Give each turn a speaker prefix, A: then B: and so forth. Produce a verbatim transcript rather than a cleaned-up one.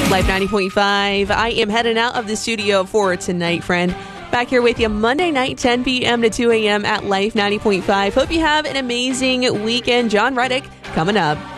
A: Life ninety point five. I am heading out of the studio for tonight, friend. Back here with you Monday night, ten p.m. to two a.m. at Life ninety point five. Hope you have an amazing weekend. John Reddick coming up.